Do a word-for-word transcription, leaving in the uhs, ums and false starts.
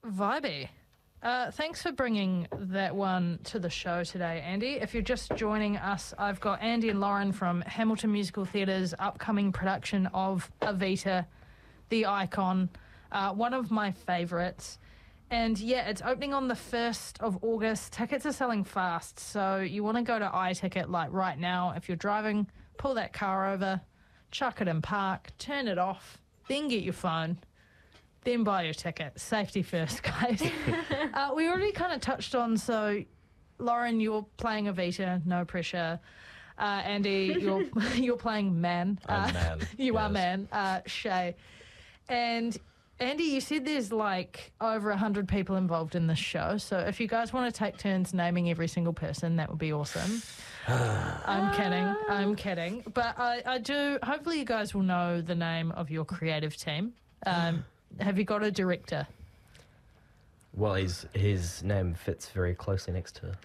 Vibey. Uh, thanks for bringing that one to the show today, Andy. If you're just joining us, I've got Andy and Lauren from Hamilton Musical Theatre's upcoming production of Evita, the Icon, uh, one of my favourites. And yeah, it's opening on the first of August. Tickets are selling fast, so you want to go to iTicket like right now. If you're driving, pull that car over, chuck it in park, turn it off, then get your phone. Then buy your ticket. Safety first, guys. uh, we already kind of touched on, so Lauren, you're playing Evita, no pressure. Uh, Andy, you're you're playing Man. I'm uh, Man. You yes. are Man, uh, Shay. And Andy, you said there's like over one hundred people involved in this show, so if you guys want to take turns naming every single person, that would be awesome. I'm kidding. I'm kidding. But I, I do, hopefully you guys will know the name of your creative team. Um, have you got a director? Well, his his name fits very closely next to